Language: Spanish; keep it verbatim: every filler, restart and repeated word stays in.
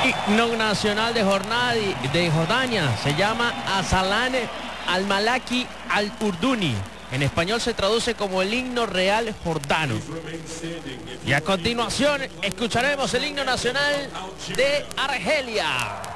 Himno nacional de, Jornada, de Jordania se llama Asalan al-Malaki al-Urduni. En español se traduce como el himno real jordano. Y a continuación escucharemos el himno nacional de Argelia.